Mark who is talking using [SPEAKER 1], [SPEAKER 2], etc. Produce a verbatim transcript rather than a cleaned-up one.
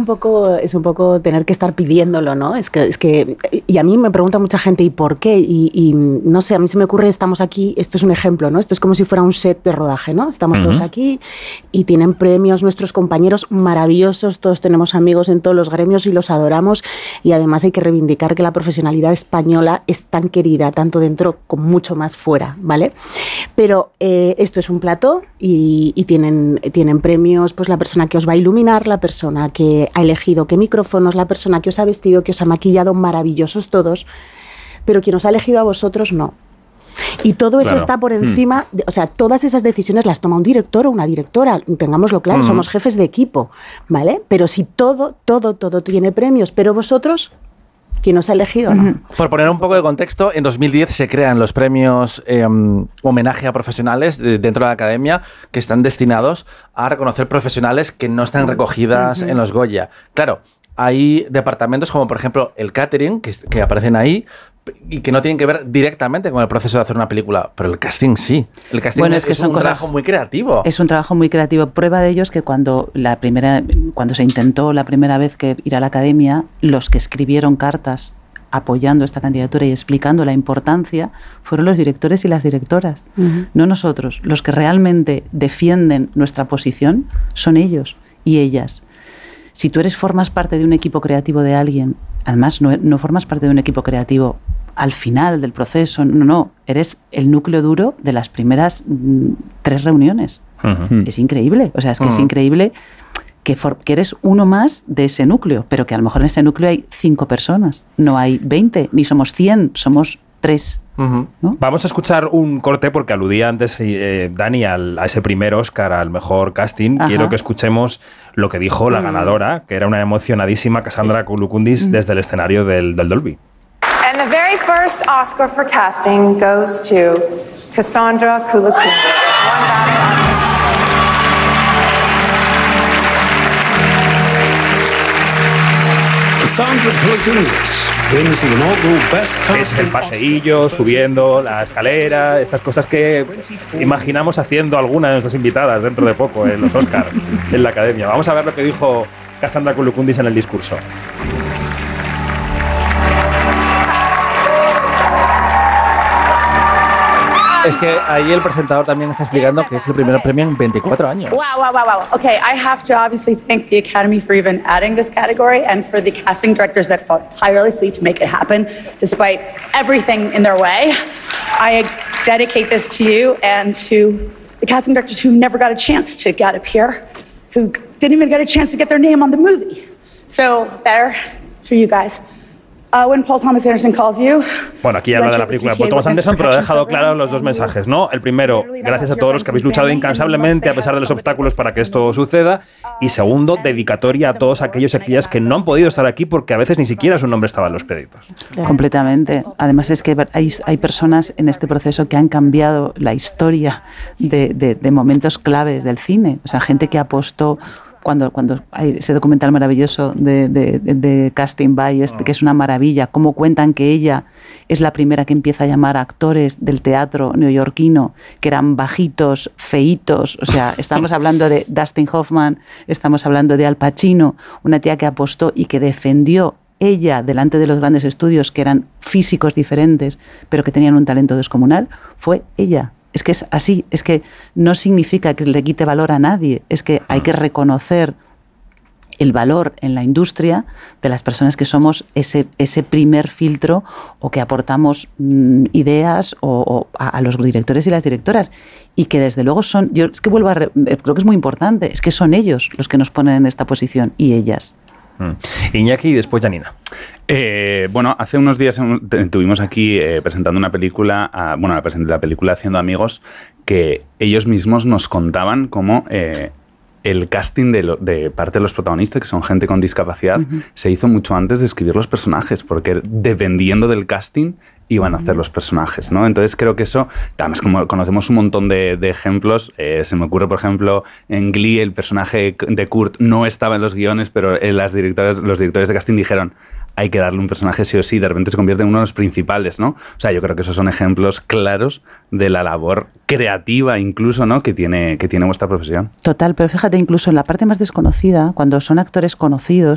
[SPEAKER 1] poco, es un poco tener que estar pidiéndolo, ¿no? Es que, es que, y a mí me pregunta mucha gente, ¿y por qué? Y, y no sé, a mí se me ocurre, estamos aquí, esto es un ejemplo, ¿no? Esto es como si fuera un set de rodaje, ¿no? Estamos uh-huh. todos aquí y tienen premios nuestros compañeros maravillosos, todos tenemos amigos en todos los gremios y los adoramos, y además hay que reivindicar que la profesionalidad española es tan querida, tanto dentro como mucho más fuera, ¿vale? Pero eh, esto es un plató y, y tienen, tienen premios, pues la persona que os va a iluminar, la persona que ha elegido qué micrófonos, la persona que os ha vestido, que os ha maquillado, maravillosos todos, pero quien os ha elegido a vosotros no. Y todo eso claro. está por encima, de, o sea, todas esas decisiones las toma un director o una directora, tengámoslo claro, mm. somos jefes de equipo, ¿vale? Pero si todo, todo, todo tiene premios, pero vosotros... ¿Quién os ha elegido? ¿No?
[SPEAKER 2] Por poner un poco de contexto, en dos mil diez se crean los premios eh, homenaje a profesionales de, dentro de la academia que están destinados a reconocer profesionales que no están recogidas uh-huh. en los Goya. Claro, hay departamentos como por ejemplo el catering que, que aparecen ahí y que no tienen que ver directamente con el proceso de hacer una película, pero el casting sí. El casting
[SPEAKER 3] bueno,
[SPEAKER 2] es,
[SPEAKER 3] es, que
[SPEAKER 2] es
[SPEAKER 3] son
[SPEAKER 2] un
[SPEAKER 3] cosas,
[SPEAKER 2] trabajo muy creativo.
[SPEAKER 3] Es un trabajo muy creativo. Prueba de ello es que cuando, la primera, cuando se intentó la primera vez que ir a la academia, los que escribieron cartas apoyando esta candidatura y explicando la importancia fueron los directores y las directoras, uh-huh. no nosotros. Los que realmente defienden nuestra posición son ellos y ellas. Si tú eres formas parte de un equipo creativo de alguien, además no, no formas parte de un equipo creativo al final del proceso, no, no, eres el núcleo duro de las primeras mm, tres reuniones. Uh-huh. Es increíble, o sea, es que uh-huh. es increíble que, for, que eres uno más de ese núcleo, pero que a lo mejor en ese núcleo hay cinco personas, no hay veinte, ni somos cien, somos tres.
[SPEAKER 4] Uh-huh. ¿No? Vamos a escuchar un corte porque aludía antes eh, Dani al, a ese primer Oscar al mejor casting. Ajá. Quiero que escuchemos lo que dijo la ganadora, que era una emocionadísima Cassandra Koulikoundis sí. desde el escenario del, del Dolby.
[SPEAKER 5] And the very first Oscar for casting goes to Cassandra Koulikoundis.
[SPEAKER 4] Cassandra Koulikoundis wins the inaugural Best Casting. Es el paseillo, subiendo la escalera, estas cosas que imaginamos haciendo alguna de nuestras invitadas dentro de poco en los Oscars, en la Academia. Vamos a ver lo que dijo Cassandra Koulikoundis en el discurso.
[SPEAKER 2] Es que ahí el presentador también está explicando que es el primer premio en veinticuatro años.
[SPEAKER 5] Wow, wow, wow, wow. Okay, I have to obviously thank the Academy for even adding this category and for the casting directors that fought tirelessly to make it happen despite everything in their way. I dedicate this to you and to the casting directors who never got a chance to get up here, who didn't even get a chance to get their name on the movie. So, there for you guys. Uh, when Paul Thomas Anderson calls you,
[SPEAKER 4] bueno, aquí habla de la película de Paul Thomas Anderson, pero ha dejado claro los dos mensajes, ¿no? El primero, gracias a todos los que habéis luchado incansablemente a pesar de los obstáculos para que esto suceda. Y segundo, dedicatoria a todos aquellos y aquellas que no han podido estar aquí porque a veces ni siquiera su nombre estaba en los créditos.
[SPEAKER 3] Completamente. Además es que hay, hay personas en este proceso que han cambiado la historia de, de, de momentos claves del cine. O sea, gente que apostó... Cuando, cuando hay ese documental maravilloso de, de, de, de Casting By, este, que es una maravilla, cómo cuentan que ella es la primera que empieza a llamar a actores del teatro neoyorquino, que eran bajitos, feitos, o sea, estamos hablando de Dustin Hoffman, estamos hablando de Al Pacino, una tía que apostó y que defendió ella delante de los grandes estudios, que eran físicos diferentes, pero que tenían un talento descomunal, fue ella. Es que es así, es que no significa que le quite valor a nadie, es que hay que reconocer el valor en la industria de las personas que somos ese, ese primer filtro o que aportamos mmm, ideas o, o a, a los directores y las directoras y que desde luego son, yo es que vuelvo a, re, creo que es muy importante, es que son ellos los que nos ponen en esta posición y ellas.
[SPEAKER 4] Mm. Iñaki y después Janina.
[SPEAKER 6] Eh, bueno, hace unos días tuvimos aquí eh, presentando una película, uh, bueno, la, la película Haciendo Amigos, que ellos mismos nos contaban cómo eh, el casting de, lo, de parte de los protagonistas, que son gente con discapacidad, uh-huh. se hizo mucho antes de escribir los personajes, porque dependiendo del casting iban a hacer los personajes, ¿no? Entonces creo que eso, además como conocemos un montón de, de ejemplos, eh, se me ocurre, por ejemplo, en Glee el personaje de Kurt no estaba en los guiones, pero eh, las directoras, los directores de casting dijeron hay que darle un personaje sí o sí, de repente se convierte en uno de los principales, ¿no? O sea, yo creo que esos son ejemplos claros de la labor creativa incluso, ¿no? que tiene, que tiene vuestra profesión.
[SPEAKER 3] Total, pero fíjate, incluso en la parte más desconocida, cuando son actores conocidos,